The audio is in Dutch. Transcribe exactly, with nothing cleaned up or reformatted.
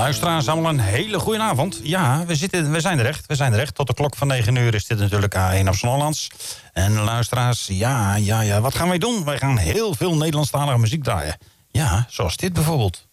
Luisteraars, allemaal een hele goede avond. Ja, we, zitten, we zijn er echt. We zijn er echt. Tot de klok van negen uur is dit natuurlijk A één Amsterdam-Hollands. En luisteraars, ja, ja, ja. Wat gaan wij doen? Wij gaan heel veel Nederlandstalige muziek draaien. Ja, zoals dit bijvoorbeeld.